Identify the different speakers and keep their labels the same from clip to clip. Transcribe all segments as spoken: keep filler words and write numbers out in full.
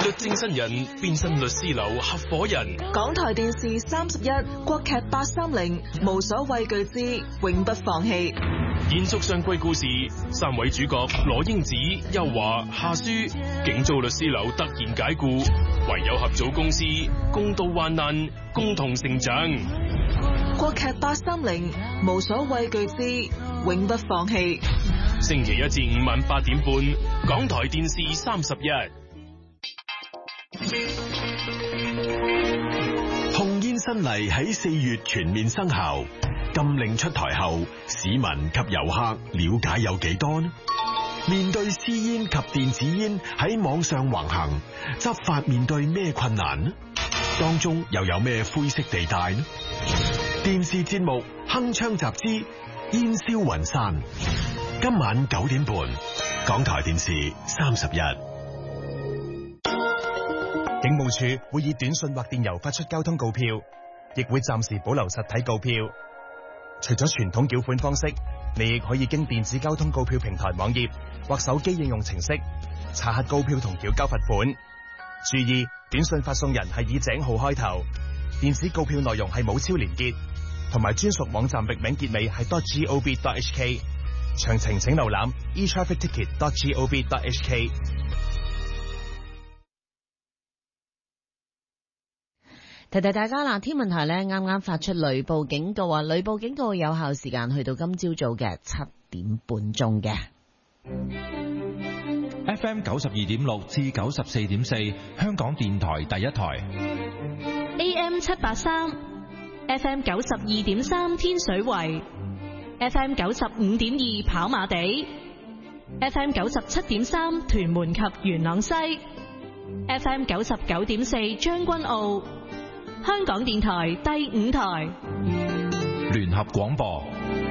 Speaker 1: 律政新人變身律師樓合夥人。
Speaker 2: 港台電視三十一國劇八三零無所畏懼之永不放棄。
Speaker 1: 延續上季故事，三位主角羅英子、邱華、夏書，警遭律師樓突然解雇，唯有合組公司，共度患難，共同成長。
Speaker 2: 國劇八三零無所畏懼之永不放棄。
Speaker 1: 星期一至五晚八點半，港台電視三十一。
Speaker 3: 控煙新例喺四月全面生效，禁令出台後，市民及遊客了解有幾多呢？面對私煙及電子煙喺網上橫行，執法面對咩困難呢？當中又有咩灰色地帶呢？電視節目鏗鏘集資，煙消雲散。今晚九點半，港台電視三十一。
Speaker 4: 警務處會以短信或電郵發出交通告票，亦會暫時保留實體告票。除咗傳統繳款方式，你亦可以經電子交通告票平台網頁或手機應用程式查核告票同繳交罰款。注意，短信發送人係以井號開頭，電子告票內容係冇超連結，同埋專屬網站域名結尾係 .gov.hk。詳情請瀏覽 e traffic ticket dot gov dot h k。
Speaker 5: 提提大家啦，天文台呢啱啱發出雷暴警告啊！雷暴警告有效時間去到今朝早嘅七點半鐘嘅。
Speaker 6: F M 九十二點六至九十四點四，香港電台第一台。
Speaker 7: A M 七八三，F M 九十二點三天水圍，F M 九十五點二跑馬地，F M 九十七點三屯門及元朗西，F M 九十九點四將軍澳。香港電台第五台
Speaker 6: 聯合廣播。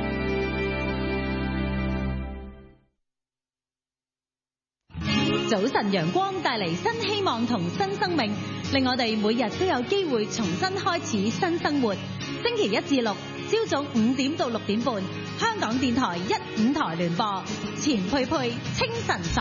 Speaker 8: 早晨陽光帶嚟新希望同新生命，令我哋每日都有機會重新開始新生活。星期一至六朝早五點到六點半，香港電台一五台聯播，錢佩佩清晨